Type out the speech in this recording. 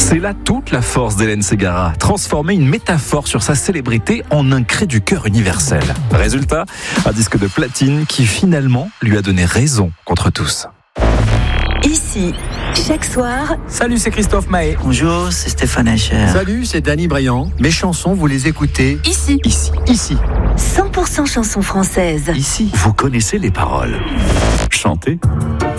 C'est là toute la force d'Hélène Ségara, transformer une métaphore sur sa célébrité en un cri du cœur universel. Résultat, un disque de platine qui finalement lui a donné raison contre tous. Ici, chaque soir. Salut, c'est Christophe Maé. Bonjour, c'est Stéphane Echer. Salut, c'est Danny Briand. Mes chansons, vous les écoutez Ici. 100% chansons françaises. Ici, vous connaissez les paroles. Chanter